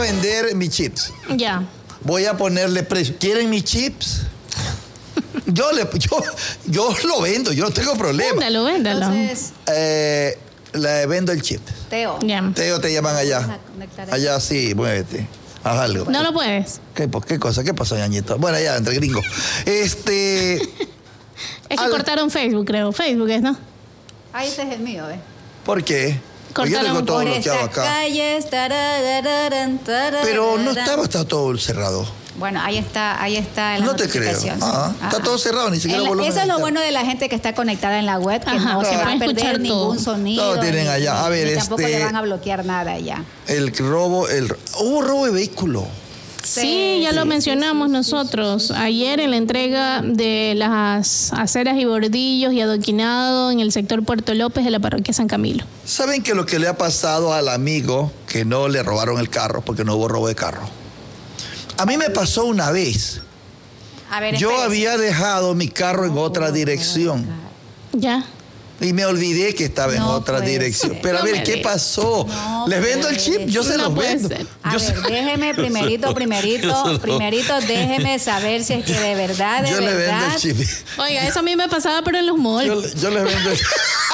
vender mis chips. Ya. Voy a ponerle precio. ¿Quieren mis chips? Yo lo vendo, yo no tengo problema. Véndalo. Entonces, Le vendo el chip. Teo. Ya. Teo, te llaman allá. Allá sí, muévete. Haz algo. No lo puedes. ¿Qué cosa? ¿Qué pasó, ñañito? Bueno, ya, entre gringos. Es que cortaron Facebook, creo. Facebook es, ¿no? Ahí este es el mío, ¿ves? ¿Por qué? Porque yo tengo todo Por bloqueado estas acá. calles, Pero no está todo cerrado. Bueno, ahí está la No te creo. notificación. Está todo cerrado, ni siquiera volumen. Eso es lo bueno de la gente que está conectada en la web, que Ajá, no se va a puede perder escuchar ningún todo. sonido. Todo tienen allá. A ver, ni tampoco le van a bloquear nada allá. Hubo robo de vehículo. Sí, ya lo mencionamos nosotros. Ayer en la entrega de las aceras y bordillos y adoquinado en el sector Puerto López de la parroquia San Camilo. ¿Saben que lo que le ha pasado al amigo que no le robaron el carro porque no hubo robo de carro? A mí me pasó una vez. A ver, Yo espérese. había dejado mi carro en otra dirección. Ya. Y me olvidé que estaba en No otra puede dirección. ser. Pero a No ver, me ¿qué digas. pasó? No ¿Les vendo el chip? Yo se No los puede vendo. ser. A ver, déjeme primerito, déjeme saber si es que de verdad, Yo le vendo el chip. Oiga, eso a mí me pasaba, pero en los malls. Yo les vendo el chip.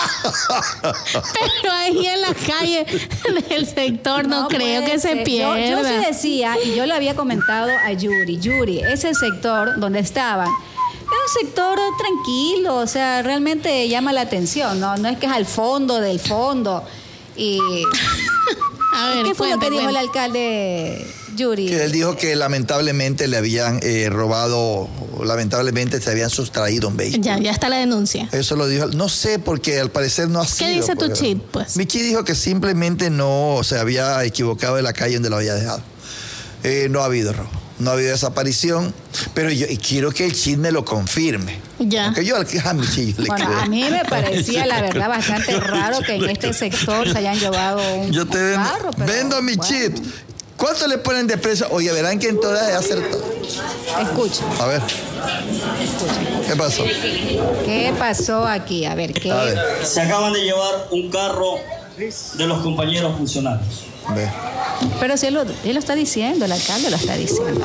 Pero ahí en la calle del sector no creo puede que se ser. pierda. Yo se decía, y yo le había comentado a Yuri, ese sector donde estaban, es un sector tranquilo, o sea, realmente llama la atención, ¿no? No es que es al fondo del fondo. Y A ver, ¿qué fue lo que cuente, dijo el cuente. alcalde Yuri? Que él dijo que lamentablemente le habían robado, lamentablemente se habían sustraído un vehículo. Ya está la denuncia. Eso lo dijo. No sé, porque al parecer no ha sido. ¿Qué dice tu porque- chip, pues? Mi chip dijo que simplemente no se había equivocado de la calle donde lo había dejado. No ha habido robo. No ha habido desaparición, pero yo quiero que el chip me lo confirme. Ya. Porque yo a mi chip le Bueno, creo. a mí me parecía, la verdad, bastante raro que en este sector se hayan llevado un Yo te vendo, carro, pero vendo mi bueno. chip. ¿Cuánto le ponen de precio? Oye, verán que en todas he acertado. Escucha, A ver, ¿qué pasó? ¿qué pasó aquí? A ver, ¿qué? A ver, Se acaban de llevar un carro de los compañeros funcionarios. ve. Pero si él lo está diciendo, el alcalde lo está diciendo.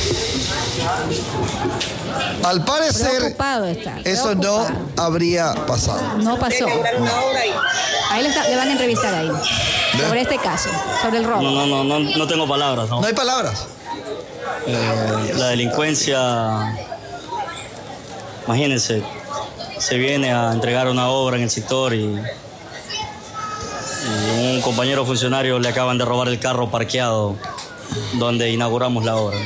Al parecer, Preocupado está. eso no preocupado. habría pasado. No pasó. Ahí le van a entrevistar ahí. Sobre este caso, sobre el robo. No tengo palabras, ¿no? No hay palabras. La delincuencia, imagínense, se viene a entregar una obra en el sector y un compañero funcionario le acaban de robar el carro parqueado donde inauguramos la obra.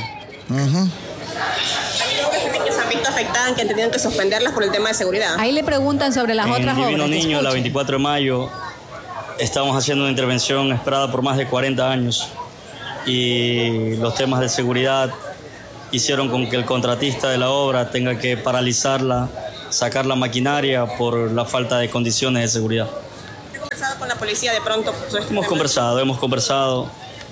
Hay obras también que se han visto afectadas, que han tenido que suspenderlas por el tema de seguridad. Ahí le preguntan sobre las En otras Divino obras. Niño, la Escuchen. 24 de mayo, estamos haciendo una intervención esperada por más de 40 años y los temas de seguridad hicieron con que el contratista de la obra tenga que paralizarla, sacar la maquinaria por la falta de condiciones de seguridad. ¿Han conversado con la policía de pronto sobre este Hemos conversado.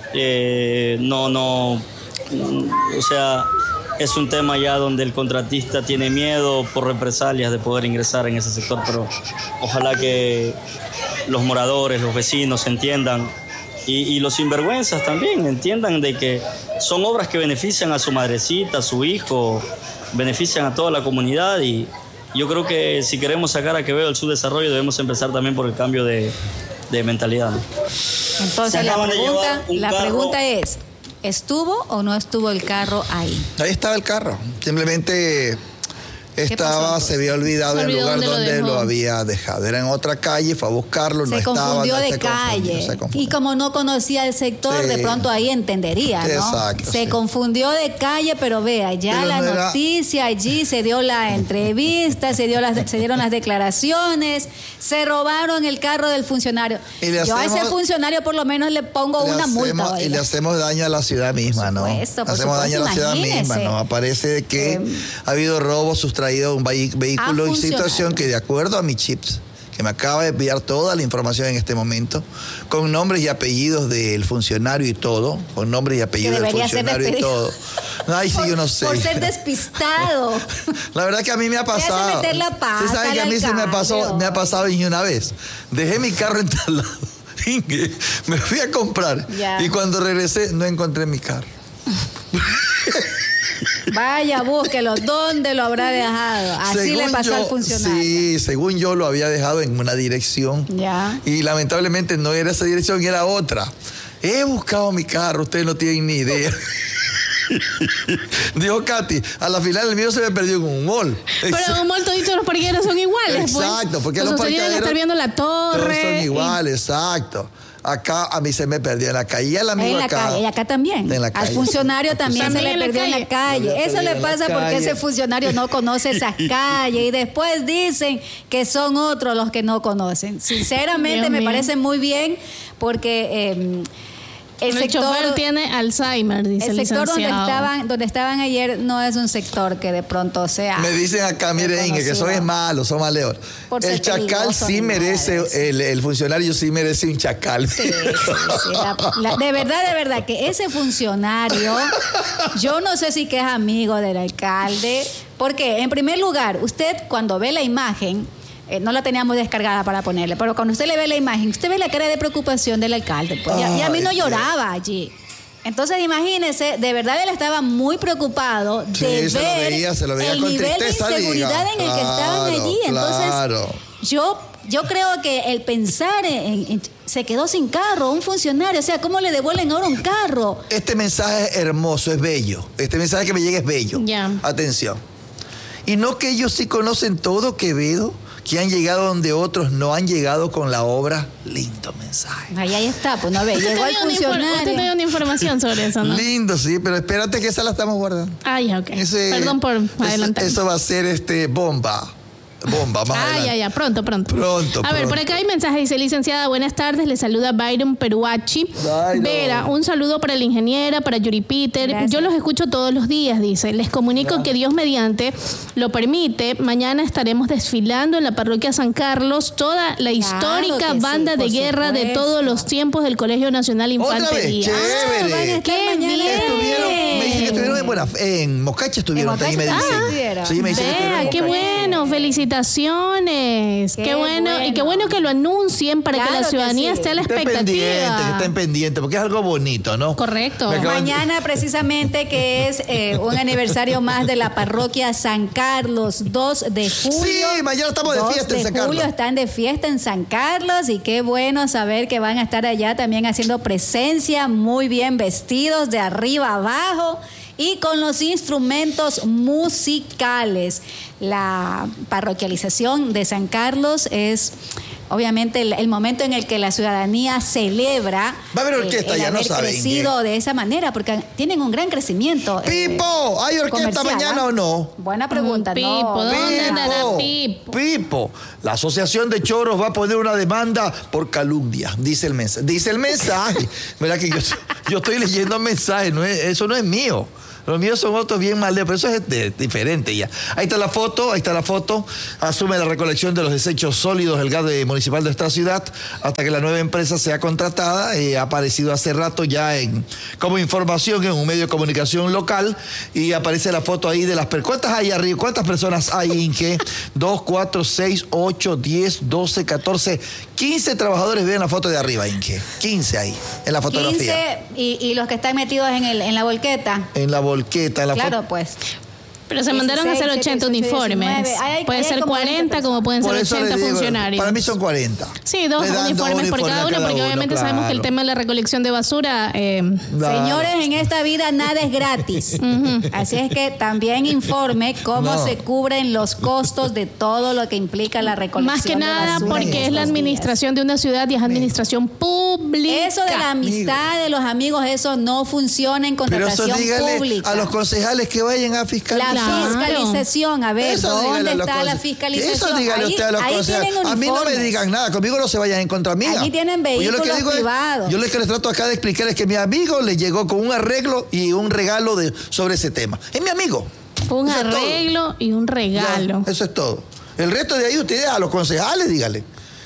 O sea, es un tema ya donde el contratista tiene miedo por represalias de poder ingresar en ese sector, pero ojalá que los moradores, los vecinos entiendan y los sinvergüenzas también entiendan de que son obras que benefician a su madrecita, a su hijo, benefician a toda la comunidad y yo creo que si queremos sacar a Quevedo del subdesarrollo debemos empezar también por el cambio de mentalidad, ¿no? Entonces Se acaban de llevar un la carro. pregunta es, ¿estuvo o no estuvo el carro ahí? Ahí estaba el carro. Simplemente pasó? se había olvidado Se el olvidó lugar dónde lo donde dejó. lo había dejado. Era en otra calle, fue a buscarlo, no Se estaba. confundió no, de se confundió, calle. se confundió. Y como no conocía el sector, Sí. de pronto ahí entendería, ¿no? Exacto, Se sí. confundió de calle, pero vea, ya Pero la no era- noticia allí, se dio la entrevista, se dieron las declaraciones, se robaron el carro del funcionario. Y le Yo a ese hacemos- funcionario por lo menos le pongo Le una multa. hacemos- y oiga. le hacemos daño a la ciudad misma, ¿no? supuesto, por Hacemos daño a la supuesto, ciudad misma, imagínese. ¿no? Aparece que ha habido robo sustraído de un vehículo y funcionario. situación que de acuerdo a mis chips, que me acaba de enviar toda la información en este momento, con nombres y apellidos del funcionario y todo, con nombres y apellidos del debería ser funcionario y despedido. todo. Ay, sí, yo no sé. Por ser despistado. La verdad que a mí me ha pasado. meter la pata ¿Sí saben que a mí al se me alcalde, me ha pasado y una vez? Dejé mi carro instalado Me fui a comprar. Ya. Y cuando regresé, no encontré mi carro. Vaya, búsquelo. ¿Dónde lo habrá dejado? Así Según le pasó yo, al funcionario. Sí, según yo lo había dejado en una dirección. Ya. Y lamentablemente no era esa dirección, era otra. He buscado mi carro, ustedes no tienen ni idea. Dijo Katy, a la final el mío se me perdió en un mall. Pero en un mall toditos los parqueaderos son iguales. Exacto, porque los los tienen que parqueaderos estar viendo la torre. todos son iguales, exacto. Acá a mí se me perdió en la calle. Y el amigo En la acá. calle, y acá también. En la Al calle. funcionario también se le en la perdió en la calle. Eso le pasa porque ese funcionario no conoce esas calles y después dicen que son otros los que no conocen. Sinceramente Dios me mío. parece muy bien porque El chofer tiene Alzheimer, dice el el sector licenciado. donde estaban ayer no es un sector que de pronto sea. Me dicen acá, mire, Inge, que son es malos, son maleos. Por ser El chacal peligrosos sí merece, animales. el funcionario sí merece un chacal. Sí, de verdad, que ese funcionario, yo no sé si que es amigo del alcalde, porque en primer lugar, usted cuando ve la imagen, no la teníamos descargada para ponerle, pero cuando usted le ve la imagen, usted ve la cara de preocupación del alcalde, pues, y a mí no lloraba allí. Entonces imagínese, de verdad él estaba muy preocupado Sí, de se lo ver veía el con nivel de tristeza, inseguridad diga. en el que estaban allí. Entonces, Claro. yo creo que el pensar en se quedó sin carro, un funcionario, o sea, ¿cómo le devuelven ahora un carro? Este mensaje es hermoso, es bello. Este mensaje que me llega es bello. Ya. Atención. Y no que ellos sí conocen todo Quevedo, que han llegado donde otros no han llegado con la obra. Lindo mensaje. Ahí está, pues no ve, llegó el Usted funcionario. tenía una información sobre eso, ¿no? Lindo, sí, pero espérate que esa la estamos guardando. Ah, ya, ok. Perdón por adelantar. Eso va a ser bomba. Bomba, más adelante. Ya, pronto. A ver, por acá hay mensaje, dice, licenciada, buenas tardes, le saluda Byron Peruachi. Byron. Vera, un saludo para la ingeniera, para Yuri Peter. Gracias. Yo los escucho todos los días, dice. Les comunico que Dios mediante lo permite. Mañana estaremos desfilando en la parroquia San Carlos toda la histórica que sí, banda de por guerra de supuesto. todos los tiempos del Colegio Nacional Otra Infantería. vez, chévere. van a estar ¡Qué mañana. bien! Me dicen que estuvieron en Mocacha estuvieron En también, me Mocacha dicen. estuvieron. Sí, me dicen que estuvieron Vea, en qué Mocacha. bueno, felicitaciones. Qué bueno. Y qué bueno que lo anuncien para que Claro la que ciudadanía sí. esté a la Que estén pendientes, porque es algo bonito, ¿no? Correcto. Me acaban de- Mañana precisamente que es un aniversario más de la parroquia San Carlos, 2 de julio. Sí, mañana estamos de 2 fiesta en San Carlos. julio están de fiesta en San Carlos y qué bueno saber que van a estar allá también haciendo presencia, muy bien vestidos de arriba abajo y con los instrumentos musicales. La parroquialización de San Carlos es obviamente el momento en el que la ciudadanía celebra Va a haber orquesta, el ya no haber saben crecido de esa manera, porque tienen un gran crecimiento. Pipo, ¿hay orquesta comercial, mañana ¿ah? o no? Buena pregunta. Pipo, no, ¿dónde no. andará Pipo? Pipo, la Asociación de Choros va a poner una demanda por calumnia, dice el mensaje. Dice el mensaje. Mira que yo estoy leyendo mensajes, eso no es mío. Los míos son otros bien mal, pero eso es diferente ya. Ahí está la foto. Asume la recolección de los desechos sólidos el gas municipal de esta ciudad hasta que la nueva empresa sea contratada. Ha aparecido hace rato ya como información en un medio de comunicación local y aparece la foto ahí de las personas. ¿Cuántas hay arriba? ¿Cuántas personas hay, Inge? 2, 4, 6, 8, 10, 12, 14, 15 trabajadores. Vean la foto de arriba, Inge. 15 ahí en la fotografía. 15 y los que están metidos en la volqueta. En la volqueta, en la Claro, foto. pues. Pero se mandaron a hacer 16, 80 17, uniformes. 19. Ahí Puede hay ser como 40 20 como pueden ser Por eso 80 les digo, funcionarios. para mí son 40. Sí, dos Le dan uniformes por cada uno, porque uno, obviamente sabemos que el claro. tema de la recolección de basura... Claro. Señores, en esta vida nada es gratis. Así es que también informe cómo No. se cubren los costos de todo lo que implica la recolección más que de nada basura en porque es la estos administración de una ciudad y es administración pública. días. Eso de la amistad de los amigos, eso no funciona en Pero eso contratación dígale pública. a los concejales que vayan a fiscalizar. La Claro. fiscalización, a ver, Eso dígale ¿dónde a los está la conse- fiscalización? Eso dígale usted a los ahí concejales. tienen A mí no me uniformes. digan nada, conmigo no se vayan en contra mía. Allí tienen Pues yo lo que vehículos digo es- privados. yo lo que les trato acá de explicar es que mi amigo le llegó con un arreglo y un regalo sobre ese tema. Es mi amigo. Un Eso es todo. arreglo y un regalo. Ya, eso es todo. El resto de ahí ustedes a los concejales, dígale.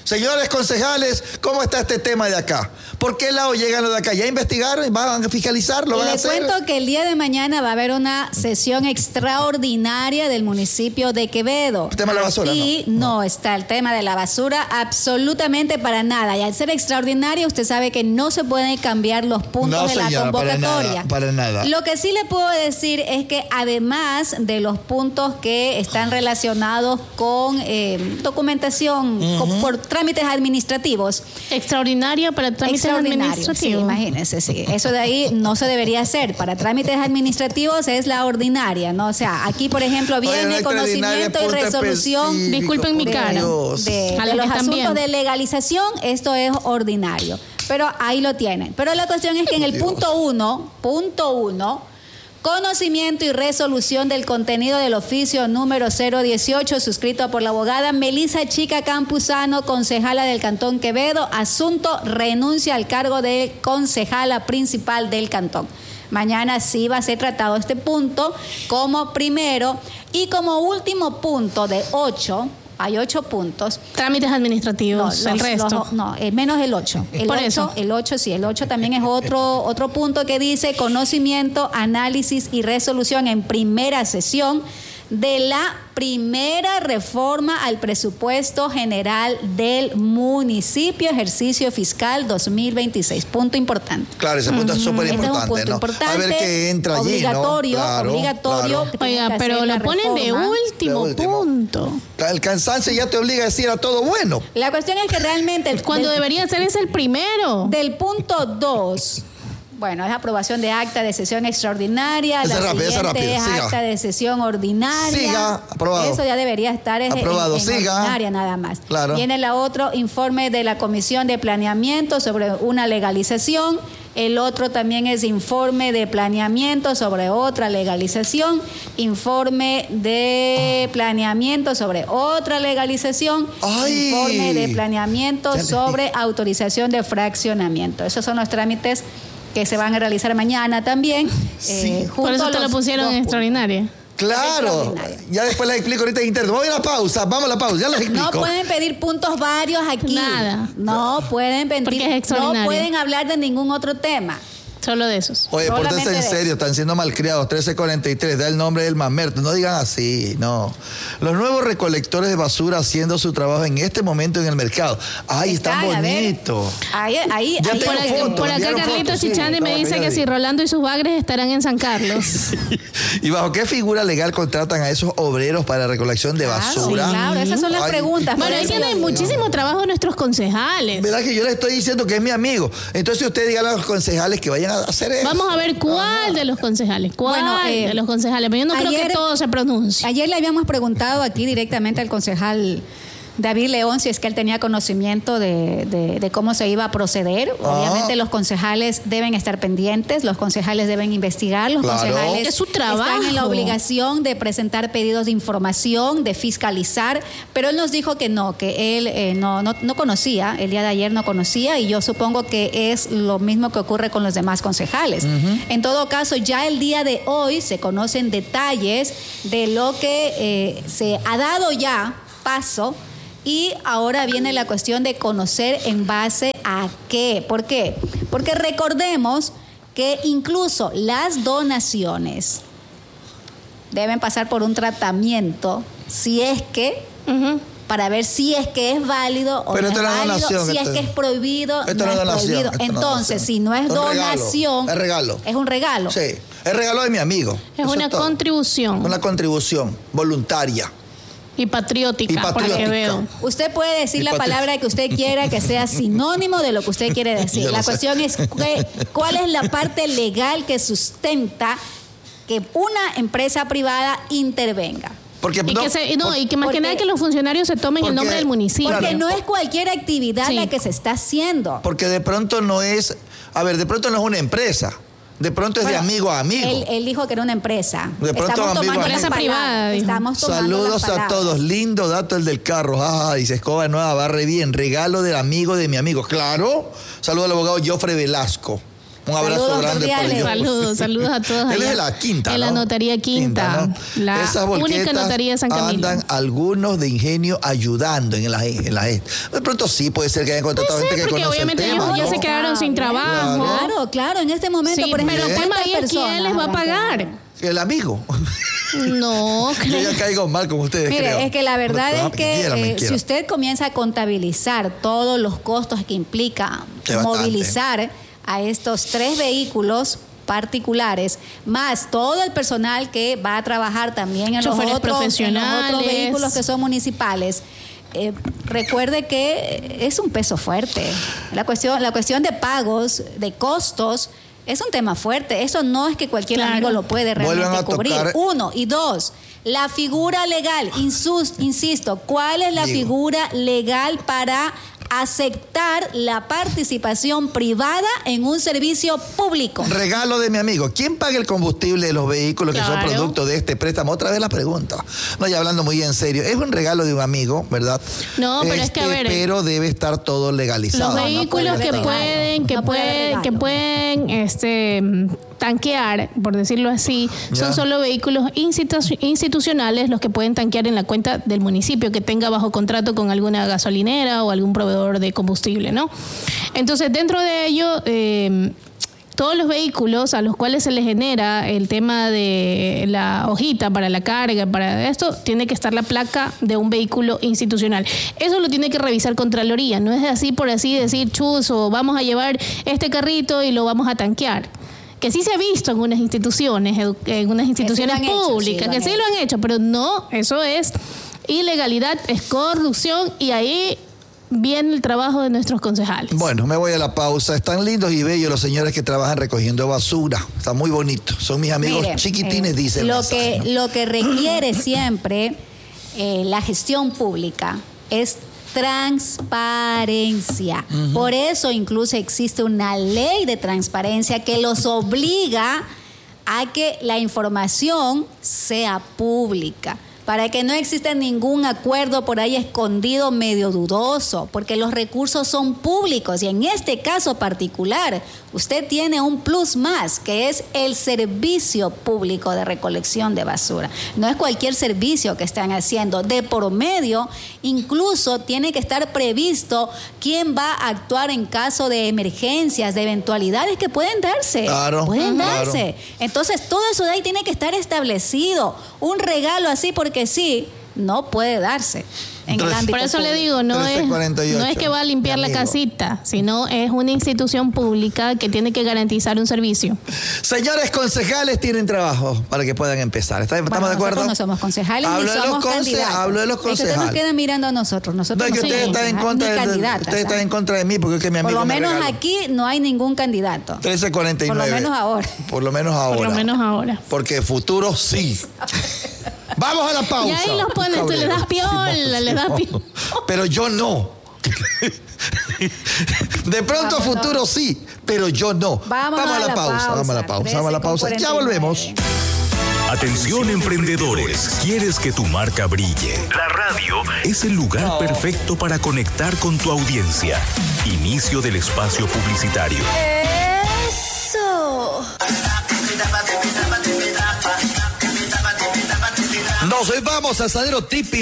Señores concejales, ¿cómo está este tema de acá? ¿Por qué lado llegan los de acá? ¿Ya investigaron? ¿Van a fiscalizar? ¿Lo van a hacer? Les cuento que el día de mañana va a haber una sesión extraordinaria del municipio de Quevedo. ¿El tema de la basura? Y no está el tema de la basura absolutamente para nada. Y al ser extraordinaria, usted sabe que no se pueden cambiar los puntos de la convocatoria. Para nada. Lo que sí le puedo decir es que además de los puntos que están relacionados con documentación por trámites administrativos. Extraordinaria para trámites administrativos. Sí, imagínense, sí. Eso de ahí no se debería hacer. Para trámites administrativos es la ordinaria, ¿no? O sea, aquí, por ejemplo, viene conocimiento y resolución. Disculpen mi cara. De los asuntos de legalización, esto es ordinario. Pero ahí lo tienen. Pero la cuestión es que en el punto 1, conocimiento y resolución del contenido del oficio número 018, suscrito por la abogada Melissa Chica Campuzano, concejala del Cantón Quevedo. Asunto: renuncia al cargo de concejala principal del Cantón. Mañana sí va a ser tratado este punto como primero. Y como último punto de 8, hay 8 puntos. Trámites administrativos, el resto. Menos el 8. El 8 también es otro punto que dice conocimiento, análisis y resolución en primera sesión de la primera reforma al presupuesto general del municipio, ejercicio fiscal 2026. Punto importante. Claro, ese punto es súper importante. Este es un punto importante. A ver qué entra allí, obligatorio, ¿no? obligatorio. Claro. Oiga, pero lo ponen de último punto. El cansancio ya te obliga a decir a todo bueno. La cuestión es que realmente... Cuando debería ser es el primero. Del punto 2... Bueno, es aprobación de acta de sesión extraordinaria. La siguiente es acta de sesión ordinaria. Siga, aprobado. Eso ya debería estar aprobado. en ordinaria nada más. Claro. Viene la otro, informe de la Comisión de Planeamiento sobre una legalización. El otro también es informe de planeamiento sobre otra legalización. Informe de planeamiento sobre otra legalización. ¡Ay! Informe de planeamiento sobre autorización de fraccionamiento. Esos son los trámites que se van a realizar mañana también. Sí. Por eso te lo pusieron en extraordinaria. Claro, ya después les explico ahorita en interno. Vamos a la pausa, ya les explico. No pueden pedir puntos varios aquí. Nada. No pueden pedir. Porque es extraordinario. No pueden hablar de ningún otro tema. Solo de esos. Oye, pórtense en Solamente serio, están siendo malcriados. 1343, da el nombre del mamerto. No digan así, no. Los nuevos recolectores de basura haciendo su trabajo en este momento en el mercado. Ay, están bonitos. Ahí. Por acá Carlitos Chichandi me dice que si Rolando y sus bagres estarán en San Carlos. ¿Y bajo qué figura legal contratan a esos obreros para la recolección de basura? Sí, claro, esas son las preguntas. Bueno, ahí tienen muchísimo trabajo nuestros concejales. ¿Verdad que yo le estoy diciendo que es mi amigo? Entonces usted diga a los concejales que vayan a hacer eso. Vamos a ver cuál de los concejales. De los concejales. Pero yo no creo que todo se pronuncie. Ayer le habíamos preguntado aquí directamente al concejal David León si es que él tenía conocimiento de cómo se iba a proceder. Obviamente los concejales deben estar pendientes, los concejales deben investigar, los concejales es su trabajo. Están en la obligación de presentar pedidos de información, de fiscalizar, pero él nos dijo que no, que él no conocía, el día de ayer no conocía, y yo supongo que es lo mismo que ocurre con los demás concejales. En todo caso, ya el día de hoy se conocen detalles de lo que se ha dado ya paso. Y ahora viene la cuestión de conocer en base a qué. ¿Por qué? Porque recordemos que incluso las donaciones deben pasar por un tratamiento, si es que, para ver si es que es válido o no es válido, si es que es prohibido, no es prohibido. Entonces, si no es donación, es regalo. Es un regalo. Sí, es regalo de mi amigo. Es una contribución. Una contribución voluntaria. Y patriótica, porque veo. Usted puede decir la palabra que usted quiera, que sea sinónimo de lo que usted quiere decir. La cuestión es cuál es la parte legal que sustenta que una empresa privada intervenga. Y que más que nada que los funcionarios se tomen el nombre del municipio. Porque no es cualquier actividad la que se está haciendo. Porque de pronto no es una empresa. De pronto es de amigo a amigo. Él dijo que era una empresa. De pronto Estamos tomando empresa privada. Estamos tomando saludos a todos. Lindo dato el del carro. Dice Escoba Nueva, barre bien. Regalo del amigo de mi amigo. Claro. Saludos al abogado Jofre Velasco. Un abrazo Saludos grande para cordiales. Saludos a todos. Él allá. es de la Quinta, En la ¿no? Notaría Quinta. ¿no? La Esas única volquetas notaría de San Camilo. andan algunos de ingenio ayudando en la E. De pronto sí puede ser que hayan contratado Puede gente ser, que porque conoce el obviamente tema, ellos ya ¿no? se quedaron sin trabajo. Claro, en este momento, Sí, por ejemplo, pero el tema ahí es ¿cuántas quién les va a personas pagar. habrán El amigo. No, Yo ya caigo mal con ustedes, Mire, creo. es que la verdad Pero, es que quiérame. si usted comienza a contabilizar todos los costos que implica Es bastante. movilizar a estos 3 vehículos particulares, más todo el personal que va a trabajar también en los Choferes otros profesionales. vehículos que son municipales, recuerde que es un peso fuerte. La cuestión de pagos, de costos, es un tema fuerte. Eso no es que cualquier Claro. amigo lo puede Vuelvan realmente a cubrir. tocar- 1 y 2. La figura legal, insisto, ¿cuál es la Digo. figura legal para aceptar la participación privada en un servicio público? Regalo de mi amigo. ¿Quién paga el combustible de los vehículos que son Claro. producto de este préstamo? Otra vez la pregunta. No, ya hablando muy en serio. Es un regalo de un amigo, ¿verdad? No, pero es que, a ver, pero debe estar todo legalizado. los vehículos puede que regalo. pueden, No puede pueden tanquear, por decirlo así, Ya. son solo vehículos institucionales los que pueden tanquear en la cuenta del municipio que tenga bajo contrato con alguna gasolinera o algún proveedor de combustible, ¿no? Entonces, dentro de ello, todos los vehículos a los cuales se les genera el tema de la hojita para la carga, para esto, tiene que estar la placa de un vehículo institucional. Eso lo tiene que revisar Contraloría, no es así por así decir, chuzo, vamos a llevar este carrito y lo vamos a tanquear. Que sí se ha visto en unas instituciones, han hecho, públicas, sí, que sí lo han hecho, pero no, eso es ilegalidad, es corrupción y ahí viene el trabajo de nuestros concejales. Bueno, me voy a la pausa. Están lindos y bellos los señores que trabajan recogiendo basura. Está muy bonito. Son mis amigos Mire, chiquitines, dicen. lo que requiere siempre la gestión pública es transparencia. Por eso incluso existe una ley de transparencia que los obliga a que la información sea pública, para que no exista ningún acuerdo por ahí escondido medio dudoso, porque los recursos son públicos y en este caso particular usted tiene un plus más, que es el servicio público de recolección de basura. No es cualquier servicio que están haciendo. De por medio, incluso tiene que estar previsto quién va a actuar en caso de emergencias, de eventualidades que pueden darse. Claro, Pueden claro. darse. Entonces, todo eso de ahí tiene que estar establecido. Un regalo así porque sí, no puede darse en el Entonces, ámbito Por eso le público. digo, no 1348, es que va a limpiar mi la amigo. casita, sino es una institución pública que tiene que garantizar un servicio. Señores concejales tienen trabajo para que puedan empezar. ¿Estamos Bueno, de acuerdo? nosotros no somos concejales Hablo ni de los somos candidatos. hablo de los Es que usted nos concejales. queda mirando a nosotros. No, Nosotros es que no ustedes somos están en contra ni de, candidatas, ustedes están en contra de mí porque es que mi amigo Por lo me menos regaló. aquí no hay ningún candidato. 1349. Por lo menos ahora. Por lo menos ahora. Por lo menos ahora. Porque futuro sí. Vamos a la pausa. Y ahí los pones, tú le das piola, le das piola. Pero yo no. De pronto Vamos, futuro no. sí, pero yo no. Vamos a la pausa. Vamos a la pausa. Vamos a la pausa. Ya 13:49. volvemos. Atención emprendedores, ¿quieres que tu marca brille? La radio es el lugar perfecto para conectar con tu audiencia. Inicio del espacio publicitario. Eso. Nos vamos al Asadero Tipi.